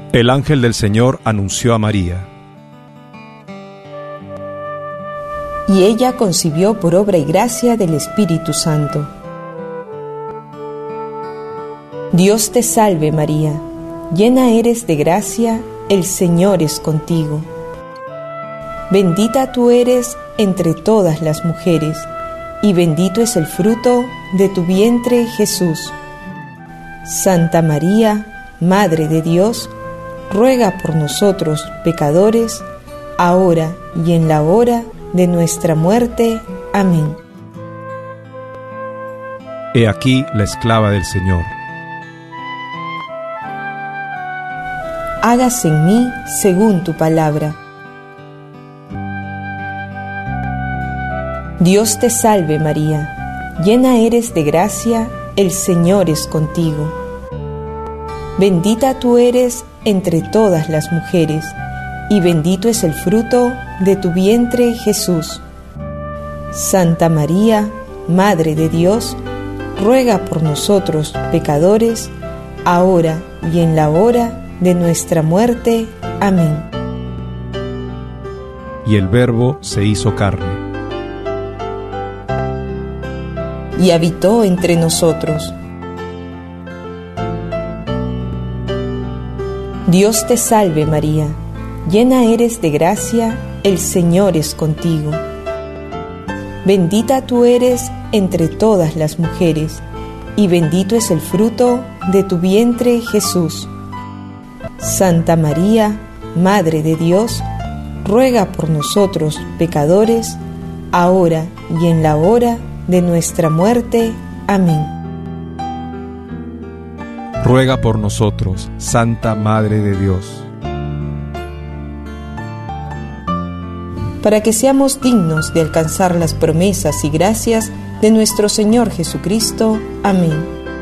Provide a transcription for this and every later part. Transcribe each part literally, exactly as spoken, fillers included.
El ángel del Señor anunció a María. Y ella concibió por obra y gracia del Espíritu Santo. Dios te salve María, llena eres de gracia, el Señor es contigo. Bendita tú eres entre todas las mujeres, y bendito es el fruto de tu vientre Jesús. Santa María, Madre de Dios, ruega por nosotros pecadores, ahora y en la hora de nuestra muerte. Amén. He aquí la esclava del Señor. Hágase en mí según tu palabra. Dios te salve María, llena eres de gracia, el Señor es contigo. Bendita tú eres entre todas las mujeres, y bendito es el fruto de tu vientre Jesús. Santa María, Madre de Dios, ruega por nosotros pecadores, ahora y en la hora de nuestra muerte. Amén. Y el Verbo se hizo carne. Y habitó entre nosotros. Dios te salve María, llena eres de gracia, el Señor es contigo. Bendita tú eres entre todas las mujeres, y bendito es el fruto de tu vientre Jesús. Santa María, Madre de Dios, ruega por nosotros pecadores, ahora y en la hora de nuestra muerte. Amén. Ruega por nosotros, Santa Madre de Dios, para que seamos dignos de alcanzar las promesas y gracias de nuestro Señor Jesucristo. Amén.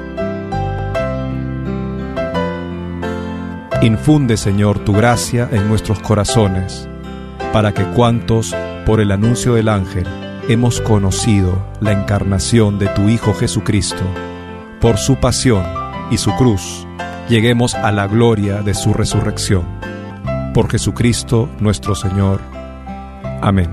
Infunde, Señor, tu gracia en nuestros corazones, para que cuantos, por el anuncio del ángel, hemos conocido la encarnación de tu Hijo Jesucristo, por su pasión y su cruz, lleguemos a la gloria de su resurrección. Por Jesucristo nuestro Señor. Amén.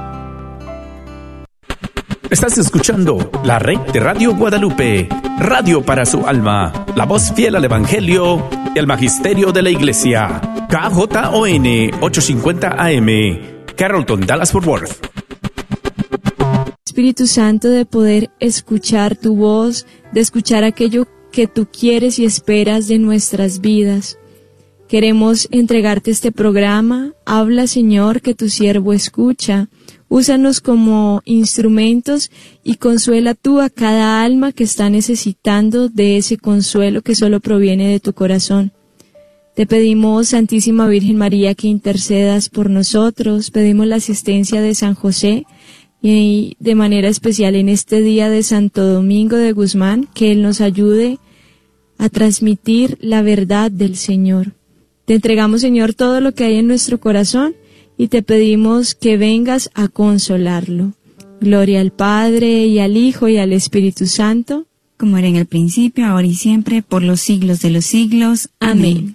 Estás escuchando la red de Radio Guadalupe, radio para su alma, la voz fiel al Evangelio y al Magisterio de la Iglesia. K J O N ochocientos cincuenta A M, Carrollton, Dallas-Fort Worth. Espíritu Santo, de poder escuchar tu voz, de escuchar aquello que tú quieres y esperas de nuestras vidas. Queremos entregarte este programa. Habla, Señor, que tu siervo escucha. Úsanos como instrumentos y consuela tú a cada alma que está necesitando de ese consuelo que solo proviene de tu corazón. Te pedimos, Santísima Virgen María, que intercedas por nosotros. Pedimos la asistencia de San José y de manera especial en este día de Santo Domingo de Guzmán, que Él nos ayude a transmitir la verdad del Señor. Te entregamos, Señor, todo lo que hay en nuestro corazón y te pedimos que vengas a consolarlo. Gloria al Padre, y al Hijo, y al Espíritu Santo, como era en el principio, ahora y siempre, por los siglos de los siglos. Amén.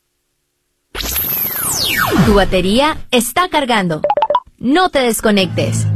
Tu batería está cargando. No te desconectes.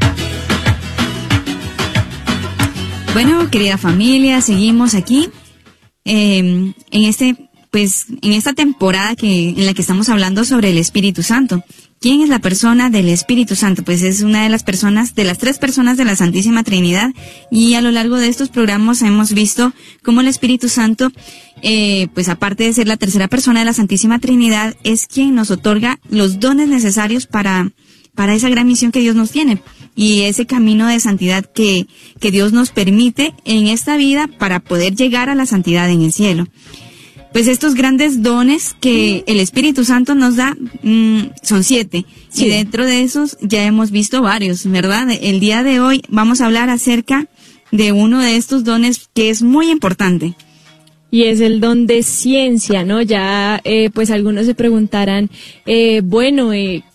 Bueno, querida familia, seguimos aquí eh, en este, pues, en esta temporada que en la que estamos hablando sobre el Espíritu Santo. ¿Quién es la persona del Espíritu Santo? Pues es una de las personas, de las tres personas de la Santísima Trinidad, y a lo largo de estos programas hemos visto cómo el Espíritu Santo, eh, pues aparte de ser la tercera persona de la Santísima Trinidad, es quien nos otorga los dones necesarios para, para esa gran misión que Dios nos tiene, y ese camino de santidad que, que Dios nos permite en esta vida para poder llegar a la santidad en el cielo. Pues estos grandes dones que el Espíritu Santo nos da mmm, son siete. Sí. Y dentro de esos ya hemos visto varios, ¿verdad? El día de hoy vamos a hablar acerca de uno de estos dones que es muy importante. Y es el don de ciencia, ¿no? Ya, eh, pues algunos se preguntarán, eh, bueno, eh,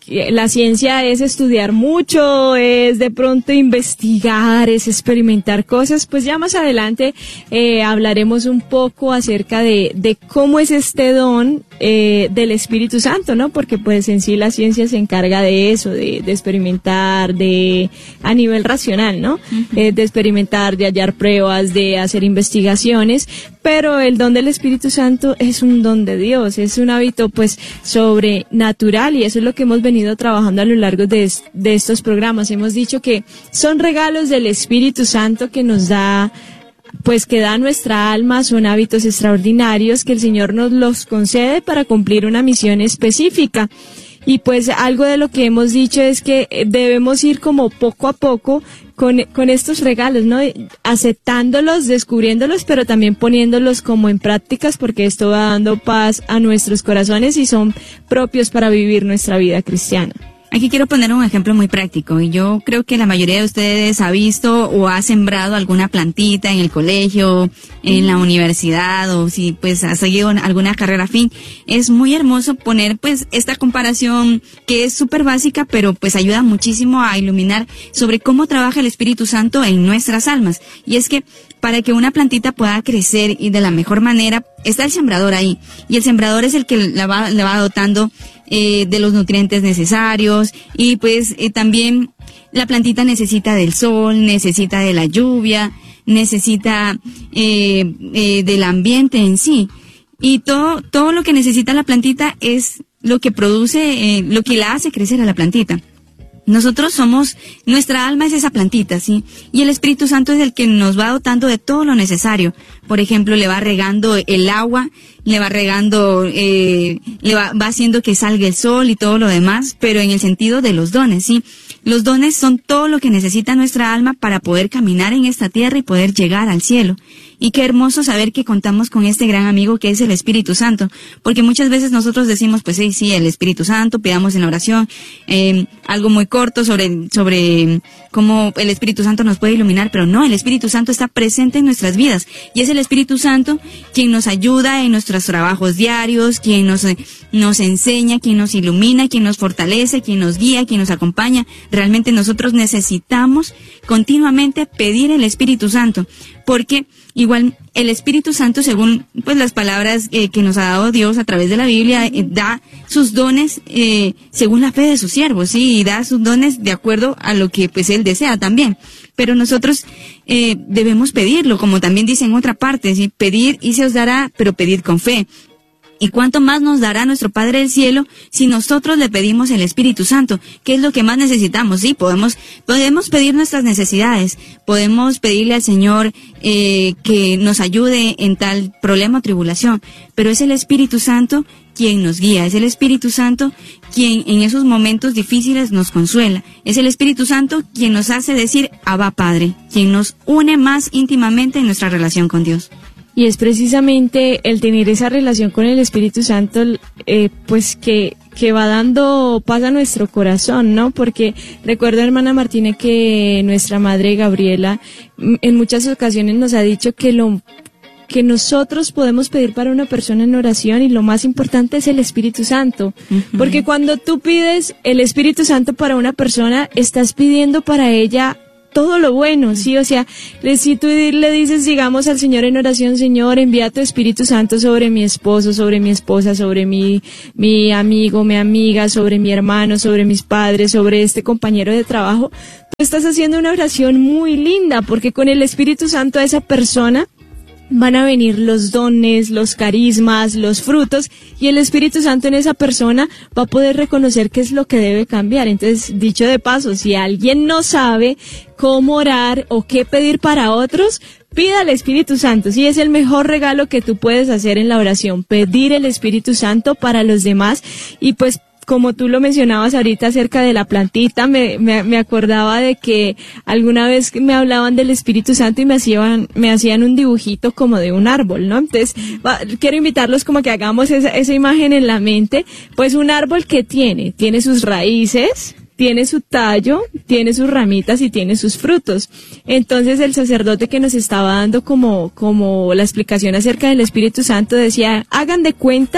la ciencia es estudiar mucho, es de pronto investigar, es experimentar cosas. Pues ya más adelante eh, hablaremos un poco acerca de, de cómo es este don eh, del Espíritu Santo, ¿no? Porque pues en sí la ciencia se encarga de eso, de, de experimentar, de a nivel racional, ¿no? Uh-huh. Eh, de experimentar, de hallar pruebas, de hacer investigaciones, pero el don del Espíritu Santo es un don de Dios, es un hábito pues sobrenatural, y eso es lo que hemos venido trabajando a lo largo de, de estos programas. Hemos dicho que son regalos del Espíritu Santo que nos da, pues que da nuestra alma, son hábitos extraordinarios que el Señor nos los concede para cumplir una misión específica. Y pues algo de lo que hemos dicho es que debemos ir como poco a poco con, con estos regalos, ¿no? Aceptándolos, descubriéndolos, pero también poniéndolos como en prácticas, porque esto va dando paz a nuestros corazones y son propios para vivir nuestra vida cristiana. Aquí quiero poner un ejemplo muy práctico, y yo creo que la mayoría de ustedes ha visto o ha sembrado alguna plantita en el colegio, en la universidad, o si pues ha seguido alguna carrera afín. Es muy hermoso poner pues esta comparación que es súper básica, pero pues ayuda muchísimo a iluminar sobre cómo trabaja el Espíritu Santo en nuestras almas. Y es que para que una plantita pueda crecer y de la mejor manera, está el sembrador ahí, y el sembrador es el que la va, la va dotando eh, de los nutrientes necesarios, y pues eh, también la plantita necesita del sol, necesita de la lluvia, necesita eh, eh, del ambiente en sí, y todo, todo lo que necesita la plantita es lo que produce, eh, lo que la hace crecer a la plantita. Nosotros somos, nuestra alma es esa plantita, ¿sí? Y el Espíritu Santo es el que nos va dotando de todo lo necesario. Por ejemplo, le va regando el agua, le va regando, eh, le va, va haciendo que salga el sol y todo lo demás, pero en el sentido de los dones, ¿sí? Los dones son todo lo que necesita nuestra alma para poder caminar en esta tierra y poder llegar al cielo. Y qué hermoso saber que contamos con este gran amigo que es el Espíritu Santo, porque muchas veces nosotros decimos, pues sí, sí, el Espíritu Santo, pidamos en la oración eh, algo muy corto sobre, sobre cómo el Espíritu Santo nos puede iluminar, pero no, el Espíritu Santo está presente en nuestras vidas, y es el Espíritu Santo quien nos ayuda en nuestros trabajos diarios, quien nos, nos enseña, quien nos ilumina, quien nos fortalece, quien nos guía, quien nos acompaña. Realmente nosotros necesitamos continuamente pedir el Espíritu Santo, porque igual el Espíritu Santo, según pues las palabras eh, que nos ha dado Dios a través de la Biblia, eh, da sus dones eh, según la fe de sus siervos, sí, y da sus dones de acuerdo a lo que pues Él desea también. Pero nosotros eh, debemos pedirlo, como también dice en otra parte, ¿sí? Pedir y se os dará, pero pedid con fe. ¿Y cuánto más nos dará nuestro Padre del Cielo si nosotros le pedimos el Espíritu Santo? ¿Qué es lo que más necesitamos? Sí, podemos, podemos pedir nuestras necesidades, podemos pedirle al Señor eh, que nos ayude en tal problema o tribulación, pero es el Espíritu Santo quien nos guía, es el Espíritu Santo quien en esos momentos difíciles nos consuela, es el Espíritu Santo quien nos hace decir Abba Padre, quien nos une más íntimamente en nuestra relación con Dios. Y es precisamente el tener esa relación con el Espíritu Santo, eh, pues que, que va dando paz a nuestro corazón, ¿no? Porque recuerdo, hermana Martina, que nuestra madre Gabriela en muchas ocasiones nos ha dicho que lo que nosotros podemos pedir para una persona en oración, y lo más importante es el Espíritu Santo. Uh-huh. Porque cuando tú pides el Espíritu Santo para una persona, estás pidiendo para ella todo lo bueno, sí, o sea, si tú le dices, digamos, al Señor en oración, Señor, envía tu Espíritu Santo sobre mi esposo, sobre mi esposa, sobre mi, mi amigo, mi amiga, sobre mi hermano, sobre mis padres, sobre este compañero de trabajo, tú estás haciendo una oración muy linda, porque con el Espíritu Santo a esa persona van a venir los dones, los carismas, los frutos, y el Espíritu Santo en esa persona va a poder reconocer qué es lo que debe cambiar. Entonces, dicho de paso, si alguien no sabe cómo orar o qué pedir para otros, pida al Espíritu Santo. Sí, es el mejor regalo que tú puedes hacer en la oración, pedir el Espíritu Santo para los demás. Y pues, como tú lo mencionabas ahorita acerca de la plantita, me, me, me acordaba de que alguna vez me hablaban del Espíritu Santo y me hacían, me hacían un dibujito como de un árbol, ¿no? Entonces, va, quiero invitarlos como que hagamos esa, esa imagen en la mente. Pues un árbol que tiene, tiene sus raíces, tiene su tallo, tiene sus ramitas y tiene sus frutos. Entonces el sacerdote que nos estaba dando como, como la explicación acerca del Espíritu Santo decía, hagan de cuenta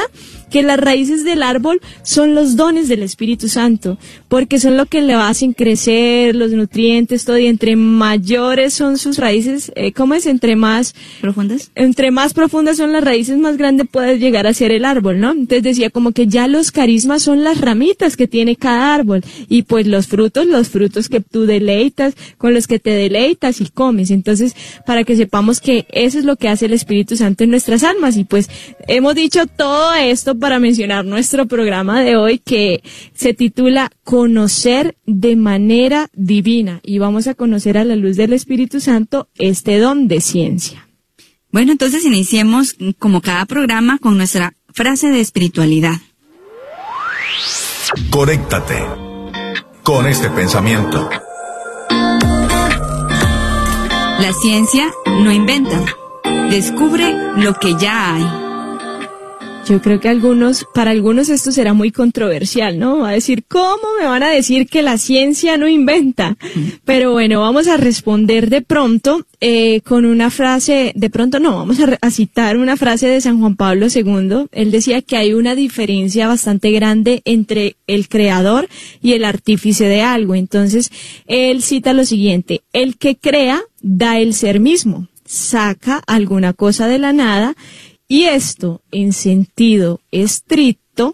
que las raíces del árbol son los dones del Espíritu Santo, porque son lo que le hacen crecer, los nutrientes, todo, y entre mayores son sus raíces, eh, ¿cómo es? Entre más profundas. Entre más profundas son las raíces, más grande puede llegar a ser el árbol, ¿no? Entonces decía como que ya los carismas son las ramitas que tiene cada árbol, y pues los frutos, los frutos que tú deleitas, con los que te deleitas y comes. Entonces, para que sepamos que eso es lo que hace el Espíritu Santo en nuestras almas. Y pues hemos dicho todo esto para mencionar nuestro programa de hoy, que se titula Conocer de manera divina, y vamos a conocer a la luz del Espíritu Santo este don de ciencia. Bueno, entonces iniciemos como cada programa con nuestra frase de espiritualidad. Conéctate con este pensamiento. La ciencia no inventa, descubre lo que ya hay. Yo creo que algunos, para algunos esto será muy controversial, ¿no? Va a decir, ¿cómo me van a decir que la ciencia no inventa? Pero bueno, vamos a responder de pronto eh, con una frase, de pronto no, vamos a, a citar una frase de San Juan Pablo segundo. Él decía que hay una diferencia bastante grande entre el creador y el artífice de algo. Entonces, él cita lo siguiente: el que crea da el ser mismo, saca alguna cosa de la nada, y esto, en sentido estricto,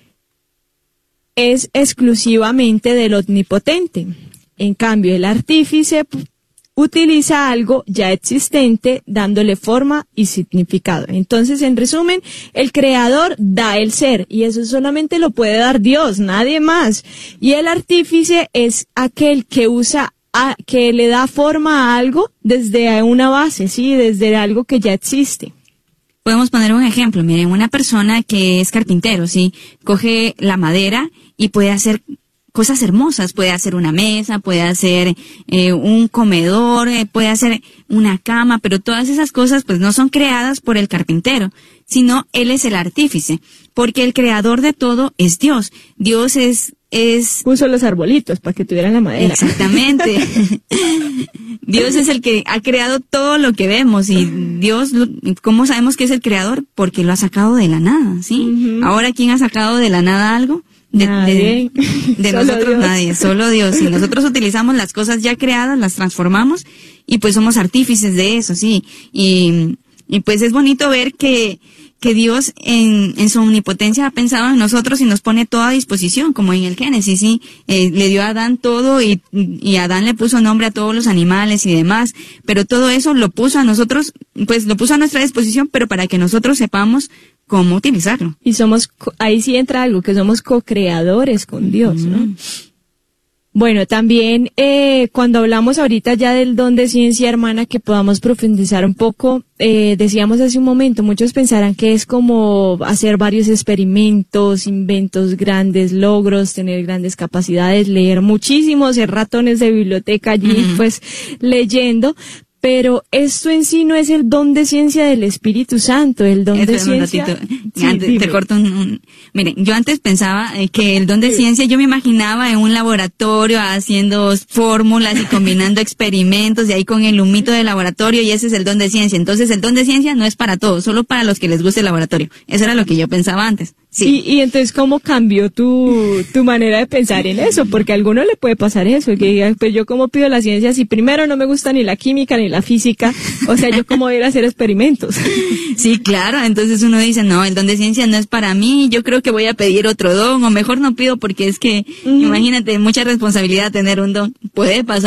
es exclusivamente del omnipotente. En cambio, el artífice utiliza algo ya existente, dándole forma y significado. Entonces, en resumen, el creador da el ser, y eso solamente lo puede dar Dios, nadie más. Y el artífice es aquel que usa, a, que le da forma a algo desde una base, sí, desde algo que ya existe. Podemos poner un ejemplo. Miren, una persona que es carpintero, ¿sí? Coge la madera y puede hacer cosas hermosas. Puede hacer una mesa, puede hacer eh, un comedor, eh, puede hacer una cama, pero todas esas cosas pues no son creadas por el carpintero, sino él es el artífice, porque el creador de todo es Dios. Dios es... es puso los arbolitos para que tuvieran la madera. Exactamente. Dios es el que ha creado todo lo que vemos, y Dios, ¿cómo sabemos que es el creador? Porque lo ha sacado de la nada, ¿sí? Uh-huh. Ahora, ¿quién ha sacado de la nada algo? De, de, de nosotros Dios. Nadie, solo Dios. Y nosotros utilizamos las cosas ya creadas, las transformamos, y pues somos artífices de eso, sí. Y, y pues es bonito ver que que Dios en, en su omnipotencia ha pensado en nosotros y nos pone todo a disposición, como en el Génesis, ¿sí? Eh, le dio a Adán todo, y, y Adán le puso nombre a todos los animales y demás, pero todo eso lo puso a nosotros, pues lo puso a nuestra disposición, pero para que nosotros sepamos cómo utilizarlo. Y somos, ahí sí entra algo, que somos co-creadores con Dios, ¿no? Mm. Bueno, también eh, cuando hablamos ahorita ya del don de ciencia, hermana, que podamos profundizar un poco, eh, decíamos hace un momento, muchos pensarán que es como hacer varios experimentos, inventos grandes, logros, tener grandes capacidades, leer muchísimo, ser ratones de biblioteca allí, uh-huh. pues leyendo. Pero esto en sí no es el don de ciencia del Espíritu Santo, el don Espera de ciencia... Un ratito. Sí, antes, te corto un, un... Miren, yo antes pensaba eh, que el don de ciencia, yo me imaginaba en un laboratorio haciendo fórmulas y combinando experimentos, y ahí con el humito del laboratorio, y ese es el don de ciencia. Entonces el don de ciencia no es para todos, solo para los que les guste el laboratorio. Eso era lo que yo pensaba antes. Sí. Y, y entonces, ¿cómo cambió tu, tu manera de pensar en eso? Porque a alguno le puede pasar eso, que diga, pues yo cómo pido la ciencia si primero no me gusta ni la química ni la física, o sea, yo cómo voy a ir a hacer experimentos. Sí, claro, entonces uno dice, no, el don de ciencia no es para mí, yo creo que voy a pedir otro don, o mejor no pido porque es que, uh-huh. imagínate, mucha responsabilidad tener un don, puede pasar.